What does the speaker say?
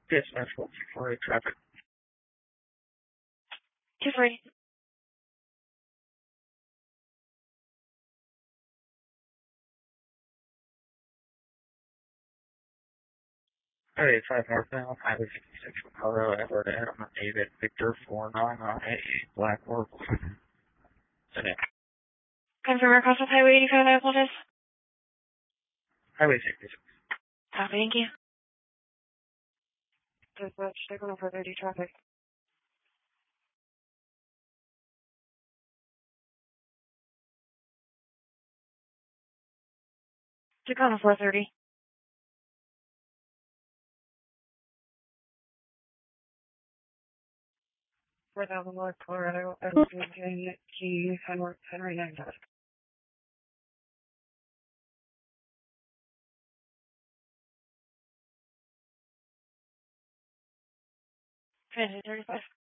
Dispatch 164 traffic. 240. Highway 5 northbound, Highway 56 from Colorado, Edward Adam, David, Victor 49 on a Black Oracle. Confirm our cross with Highway 85, I apologize. Highway 66. Copy, thank you. Dispatch, take on for 30 traffic. Tacoma 430. 4000 North Colorado, Edmonton, Key, Henry 9 traffic. Transit 35.